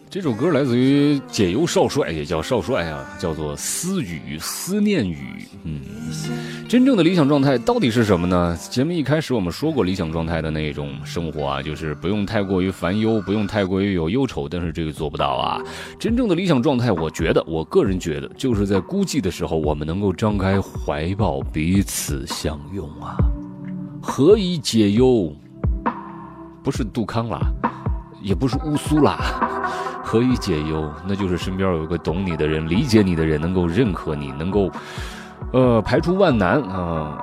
这首歌来自于解忧少帅，也叫少帅啊，叫做思语，思念语。真正的理想状态到底是什么呢？节目一开始我们说过理想状态的那种生活啊，就是不用太过于烦忧，不用太过于有忧愁，但是这个做不到啊。真正的理想状态，我个人觉得就是在孤寂的时候，我们能够张开怀抱，彼此相拥啊。何以解忧？不是杜康啦，也不是乌苏啦，何以解忧？那就是身边有一个懂你的人，理解你的人，能够认可你，能够排除万难啊，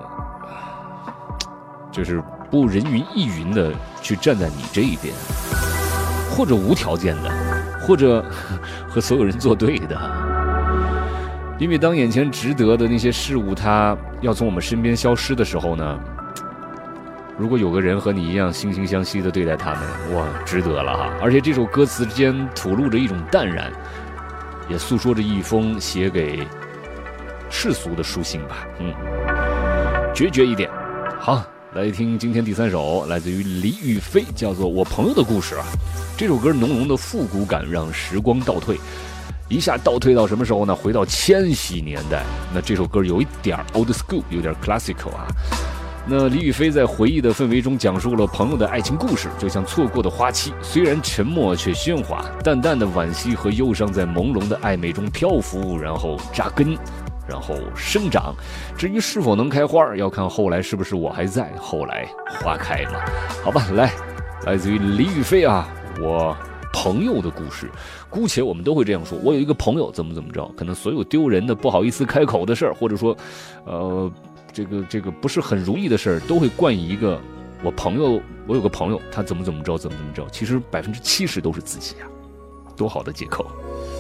就是不人云亦云的去站在你这一边，或者无条件的，或者和所有人作对的。因为当眼前值得的那些事物它要从我们身边消失的时候呢，如果有个人和你一样惺惺相惜的对待他们，哇，值得了哈！而且这首歌词之间吐露着一种淡然，也诉说着一封写给世俗的书信吧。决绝一点。好，来听今天第3首，来自于李宇飞，叫做《我朋友的故事》啊。这首歌浓浓的复古感让时光倒退，一下倒退到什么时候呢？回到千禧年代。那这首歌有一点 old school， 有点 classical 啊。那李宇飞在回忆的氛围中讲述了朋友的爱情故事，就像错过的花期，虽然沉默却喧哗，淡淡的惋惜和忧伤在朦胧的暧昧中漂浮，然后扎根，然后生长。至于是否能开花，要看后来是不是我还在，后来花开了。好吧，来自于李宇飞啊，我朋友的故事。姑且我们都会这样说，我有一个朋友怎么着，可能所有丢人的不好意思开口的事儿，或者说这个不是很如意的事儿，都会冠以一个我有个朋友他怎么着。其实70%都是自己啊，多好的借口。